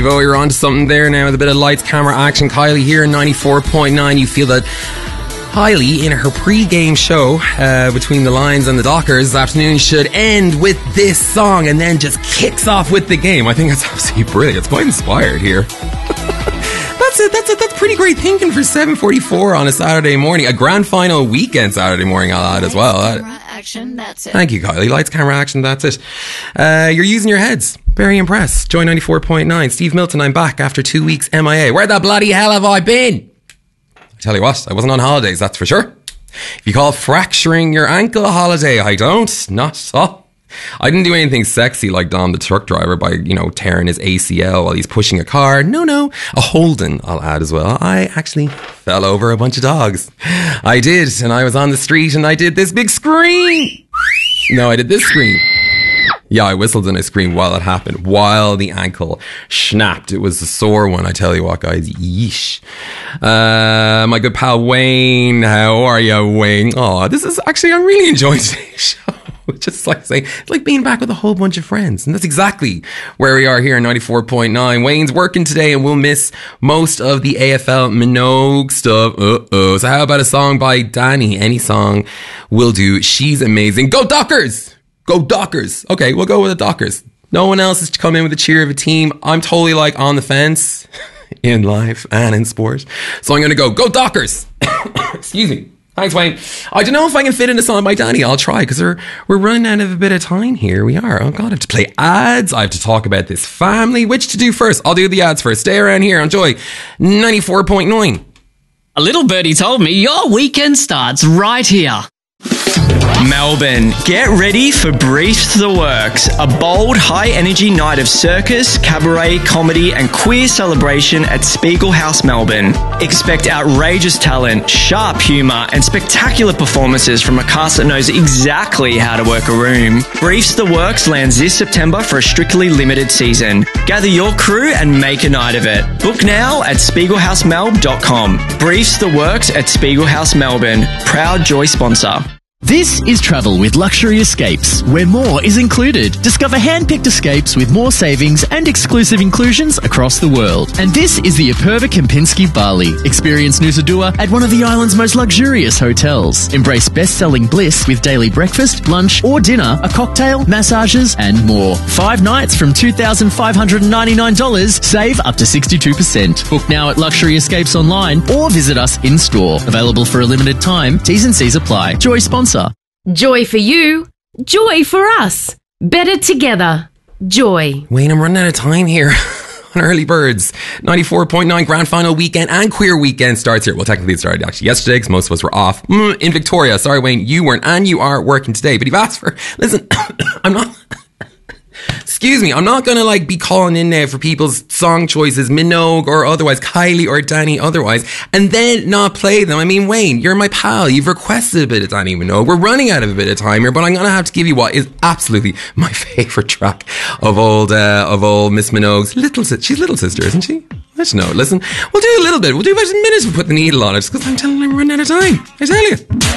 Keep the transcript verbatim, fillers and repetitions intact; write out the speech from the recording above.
Steve-O, you're on to something there now with a bit of lights, camera, action. Kylie here in ninety-four point nine. You feel that Kylie, in her pre-game show uh, between the Lions and the Dockers this afternoon, should end with this song and then just kicks off with the game. I think that's absolutely brilliant. It's quite inspired here. That's it. That's it. That's pretty great thinking for seven forty-four on a Saturday morning. A grand final weekend Saturday morning, I'll add as well. Camera, action, that's it. Thank you, Kylie. Lights, camera, action, that's it. Uh, you're using your heads. Very impressed. Joy ninety-four point nine. Steve Milton, I'm back after two weeks M I A. Where the bloody hell have I been? I tell you what, I wasn't on holidays, that's for sure. If you call fracturing your ankle a holiday, I don't. Not at all. I didn't do anything sexy like Dom the truck driver by, you know, tearing his A C L while he's pushing a car. No, no. A Holden, I'll add as well. I actually fell over a bunch of dogs. I did, and I was on the street and I did this big scream. No, I did this scream. Yeah, I whistled and I screamed while it happened, while the ankle snapped. It was a sore one, I tell you what, guys. Yeesh. Uh, my good pal Wayne. How are you, Wayne? Oh, this is actually, I'm really enjoying today's show. Just like saying, it's like being back with a whole bunch of friends. And that's exactly where we are here in ninety-four point nine. Wayne's working today and we'll miss most of the A F L Minogue stuff. Uh-oh. So how about a song by Danny? Any song will do. She's amazing. Go Dockers! Go Dockers. Okay, we'll go with the Dockers. No one else has come in with a cheer of a team. I'm totally like on the fence in life and in sport. So I'm going to go, go Dockers. Excuse me. Thanks, Wayne. I don't know if I can fit in a song by Danny. I'll try because we're, we're running out of a bit of time here. We are. Oh, God, I have to play ads. I have to talk about this family. Which to do first? I'll do the ads first. Stay around here on Joy ninety-four point nine. A little birdie told me your weekend starts right here. Melbourne, get ready for Briefs the Works, a bold, high-energy night of circus, cabaret, comedy and queer celebration at Spiegel House, Melbourne. Expect outrageous talent, sharp humour and spectacular performances from a cast that knows exactly how to work a room. Briefs the Works lands this September for a strictly limited season. Gather your crew and make a night of it. Book now at spiegel house melb dot com. Briefs the Works at Spiegel House, Melbourne. Proud Joy sponsor. This is travel with Luxury Escapes, where more is included. Discover hand-picked escapes with more savings and exclusive inclusions across the world. And this is the Aperva Kempinski Bali. Experience Nusa Dua at one of the island's most luxurious hotels. Embrace best-selling bliss with daily breakfast, lunch or dinner, a cocktail, massages and more. Five nights from two thousand five hundred ninety-nine dollars. Save up to sixty-two percent. Book now at Luxury Escapes online or visit us in-store. Available for a limited time. T's and C's apply. Joy sponsor. Joy for you, joy for us. Better together. Joy. Wayne, I'm running out of time here on Early Birds. ninety-four point nine grand final weekend and queer weekend starts here. Well, technically it started actually yesterday because most of us were off mm, in Victoria. Sorry, Wayne, you weren't and you are working today. But you've asked for, listen, I'm not... Excuse me, I'm not going to like be calling in now for people's song choices, Minogue or otherwise, Kylie or Danny otherwise, and then not play them. I mean, Wayne, you're my pal. You've requested a bit of Danny Minogue. We're running out of a bit of time here, but I'm going to have to give you what is absolutely my favourite track of old, uh, of old Miss Minogue's little sister. She's little sister, isn't she? Let's know. Listen, we'll do a little bit. We'll do about a minute to put the needle on it, just because I'm telling you I'm running out of time. I tell you.